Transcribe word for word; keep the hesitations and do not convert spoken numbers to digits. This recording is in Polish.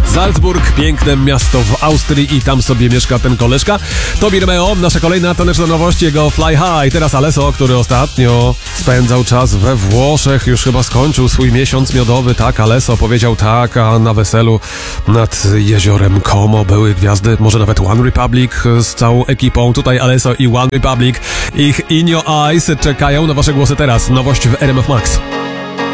Salzburg, piękne miasto w Austrii i tam sobie mieszka ten koleżka. Tobi Romeo, nasza kolejna taneczna nowość, jego Fly High. Teraz Alesso, który ostatnio spędzał czas we Włoszech, już chyba skończył swój miesiąc miodowy. Tak, Alesso powiedział tak, a na weselu nad jeziorem Como były gwiazdy, może nawet One Republic z całą ekipą. Tutaj Alesso i One Republic, ich In Your Eyes czekają na wasze głosy teraz. Nowość w R M F Max.